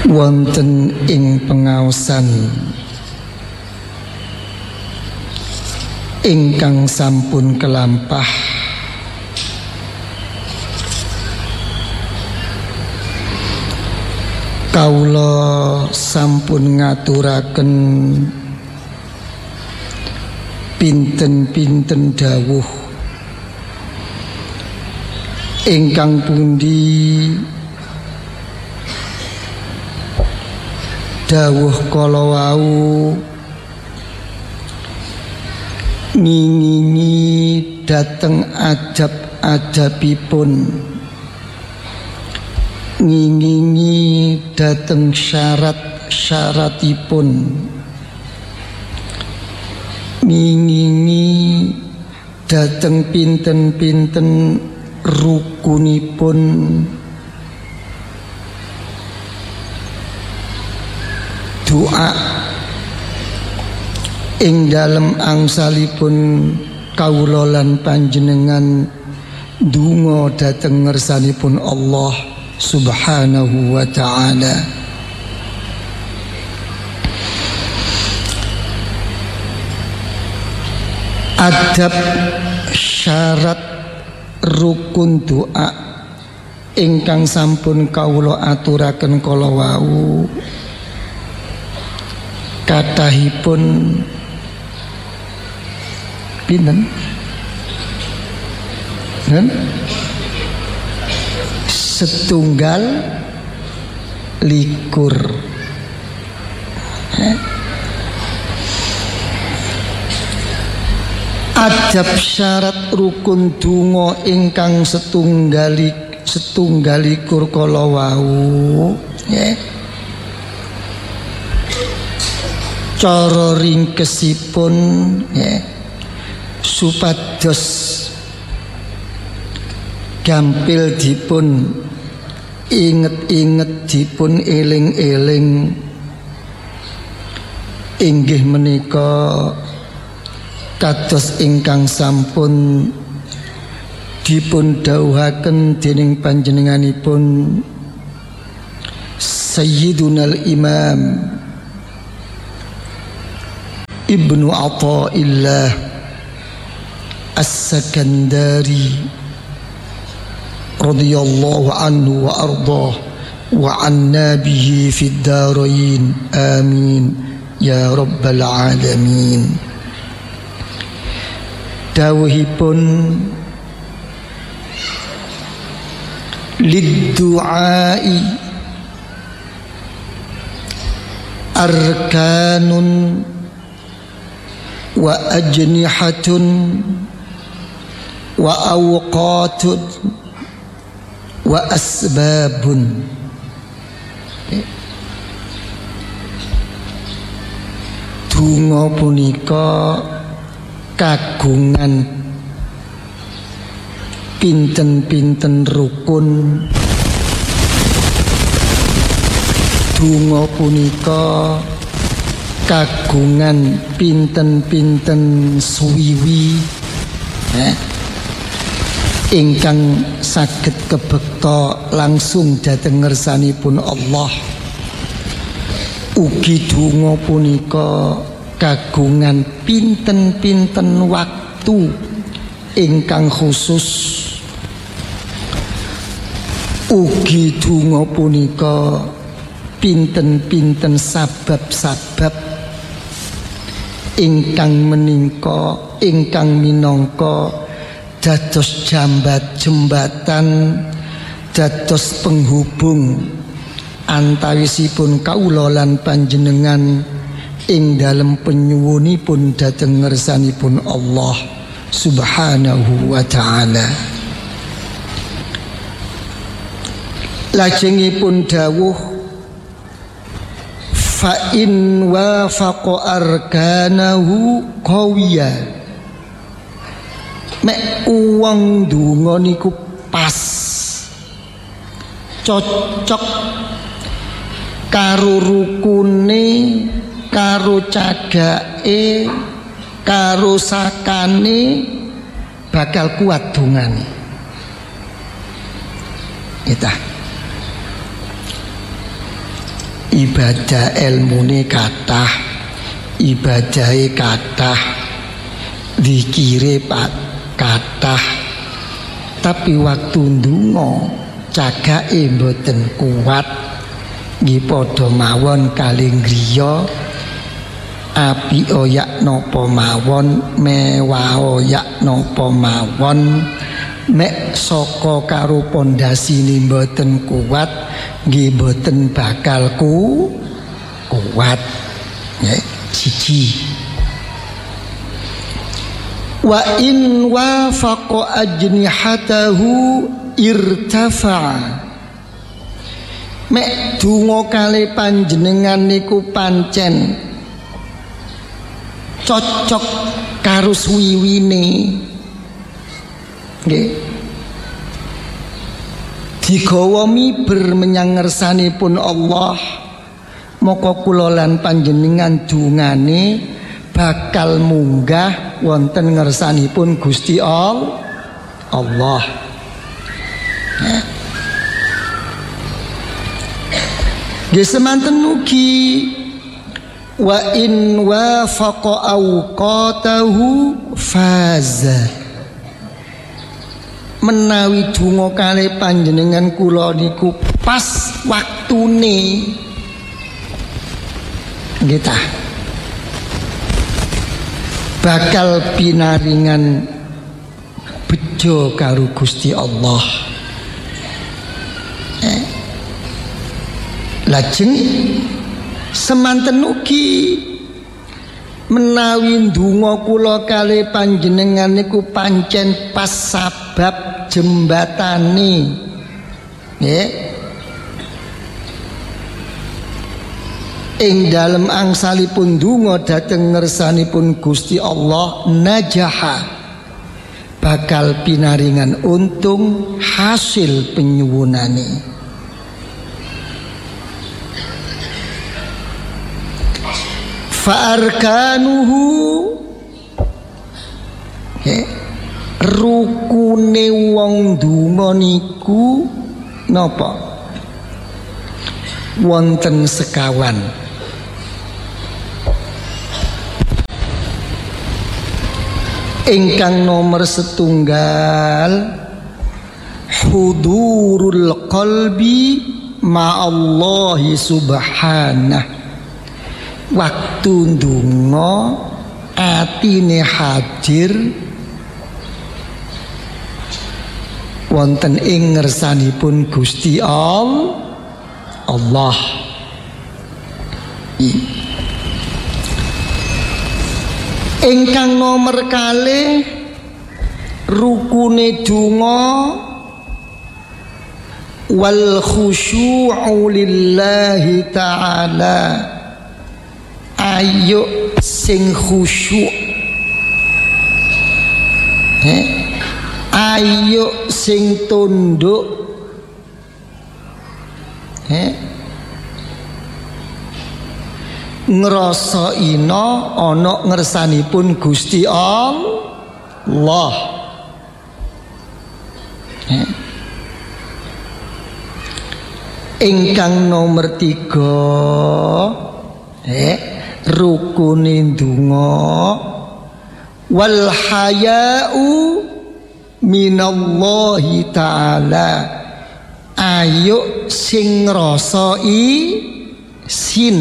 wonten ing pengaosan ingkang sampun kelampah kawula sampun ngaturaken pinten-pinten dawuh ingkang pundi dawuh kala wau ngingingi dateng adab-adabipun, ngingingi dateng syarat-syaratipun, ngingingi dateng pinten-pinten rukunipun doa ing dalem angsalipun kawula lan panjenengan ndonga dhateng ngersanipun Allah Subhanahu wa ta'ala. Adab syarat rukun doa ingkang sampun kawula aturaken kala wau kathahipun pinten? Setunggal likur. Adab syarat rukun donga ingkang setunggalikur kala wau nggih. Cara ringkesipun nggih supados gampil dipun inget-inget dipun eling-eling inggih menika kados ingkang sampun dipun dawuhaken dening panjenenganipun Sayyidunal Imam Ibnu Athaillah As-Sakandari radhiyallahu anhu wa ardhah wa anna bihi fid darain amin ya rabbal alamin. Dawuhipun lid-du'ai arkanun wa ajnihatun wa awqatun wa asbabun. Donga punika kagungan pinten-pinten rukun. Donga punika kagungan pinten-pinten suwiwi ingkang saged kebekta langsung dhateng ngersanipun Allah. Ugi donga punika kagungan pinten-pinten waktu ingkang khusus. Ugi donga punika pinten-pinten sabab-sabab ingkang minangka dados jembatan dados penghubung antawisipun kawula lan panjenengan ing dalem penyuwunipun dhateng ngersanipun Allah Subhanahu wa ta'ala. Lajengipun dawuh fa in wafaqa arkanahu qawiya. Mek uwang donga niku pas cocok karo rukune, karo cagake, karo sakane, bakal kuat dongane. Kita ibadah ilmune kathah, ibadahe kathah, zikire kathah, tapi waktu ndonga cagake mboten kuat, nggih padha mawon kalih griya api oyak napa mawon, mewah oyak napa mawon, nek saka karo pondasine mboten kuat nggih mboten bakal kuat. Ya, siji. Wa in wafaqa ajnihatahu irtafa'a. Mek donga kalih panjenengan niku pancen cocok karo suwiwine, nggih, digawa miber menyang ngersanipun Allah, maka kula lan panjenengan dungane bakal munggah wonten ngersanipun Gusti Allah. Nggih semanten ugi wa in wafaqa awqatahu faza. Menawi donga kalih panjenengan kula niku pas waktune, nggih ta, bakal pinaringan bejo karo Gusti Allah. Lajeng semanten ugi menawi ndonga kula kalih panjenengan niku pancen pas sabab jembatane, nggih, ing dalem angsalipun ndonga dhateng ngersanipun Gusti Allah, najaha, bakal pinaringan untung hasil penyuwunane. Fa'arkanuhu, rukune wong donga niku napa? Wonten sekawan. Ingkang nomor setunggal, hudurul qalbi ma'allahi subhanah. Waktu ndonga atine hadir wonten ing ngersanipun Gusti Allah. Ingkang nomor kalih, rukune donga wal khusyu'u lillahi ta'ala. Ayo sing khusyuk, ayo sing tunduk, ngrasa ina ana ngersanipun Gusti Allah. Ingkang nomor 3, rukune ndonga wal haya'u minallahi ta'ala. Ayo sing ngrasa isin,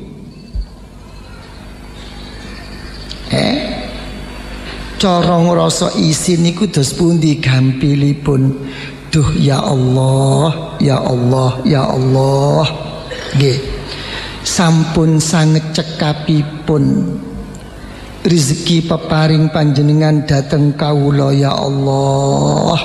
cara ngrasa isin niku dos pundi gampilipun? Duh ya Allah, ya Allah, ya Allah, nggih. Sampun sanget cekapipun rezeki peparing panjenengan dateng kawula ya Allah.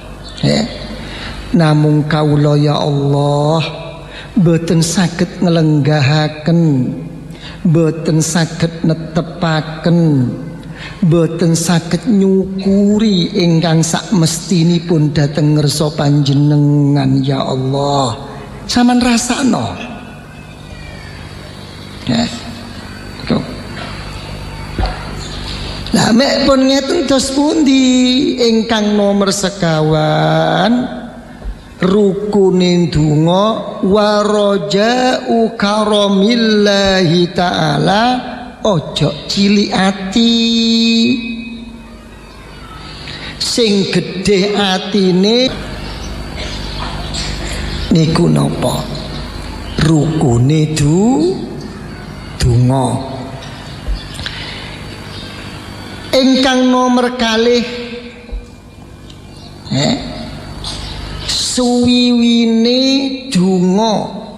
Namung kawula ya Allah boten saged nglenggahaken, boten saged netepaken, boten saged nyukuri ingkang sakmestinipun dateng ngersa panjenengan ya Allah. Saman rasakno. Lah mek pun ngeten dos pundi ingkang nomor sekawan, rukune donga wa raja'u karamillahi ta'ala, ojo cilik ati. Sing gedhe atine niku napa? Rukune donga. Ingkang nomor kalih suwiwine donga,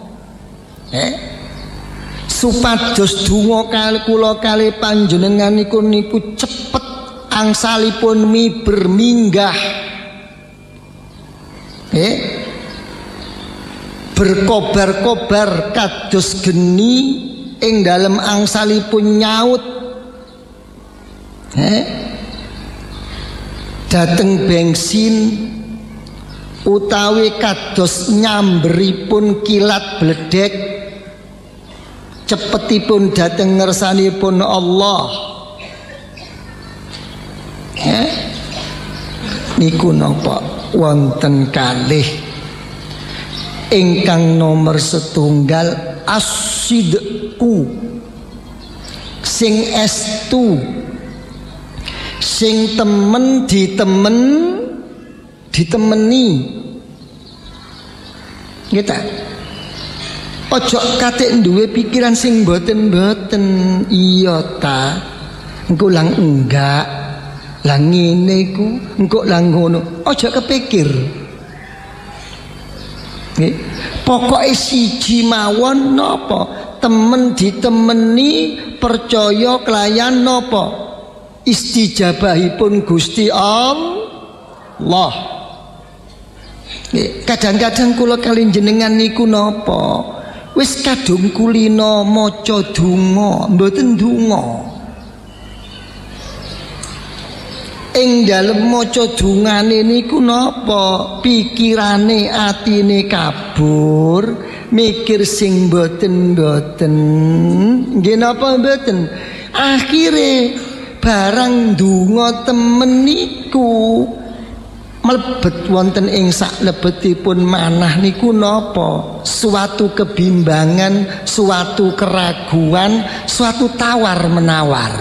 supados donga kula kalih panjenengan niku cepet angsalipun miber minggah, berkobar-kobar kados geni ing dalem angsalipun nyaut, dateng bensin utawi kados nyamberipun kilat bledek, cepetipun dateng ngersanipun Allah. Niku napa? Wonten kalih. Ingkang nomor setunggal as-sidqu, sing estu, sing temen ditemeni. Kita ojo katik duwe pikiran sing boten-boten. Iya ta, engko lang enggak, lang ngene iku, engko lang ngono. Ojo kepikir. Pokoke siji mawon napa? Temen ditemeni, percaya kelayan napa? Istijabahipun Gusti Allah. Kadang-kadang kula kali jenengan niku napa? Wis kadung kulino maca donga, mboten donga. Ing dalem maca dongane niku napa? Pikirane atine kabur, mikir sing mboten-mboten. Nggih napa mboten? Akhire barang donga temen niku mlebet wonten ing saklebetipun manah niku napa? Suatu kebimbangan, suatu keraguan, suatu tawar menawar.